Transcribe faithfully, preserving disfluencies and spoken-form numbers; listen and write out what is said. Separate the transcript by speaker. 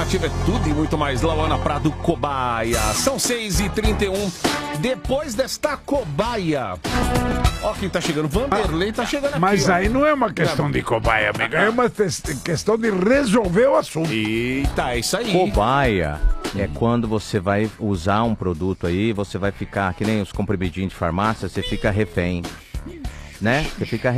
Speaker 1: Nativa é tudo e muito mais. Lauana Prado, cobaia. São seis e trinta e um. Depois desta cobaia... Ó quem tá chegando. Vanderlei tá chegando aqui.
Speaker 2: Mas
Speaker 1: ó.
Speaker 2: aí não é uma questão de cobaia, amigo. É uma questão de resolver o assunto.
Speaker 1: Eita, é isso aí.
Speaker 3: Cobaia é quando você vai usar um produto aí, você vai ficar, que nem os comprimidinhos de farmácia, você fica refém, né? Você fica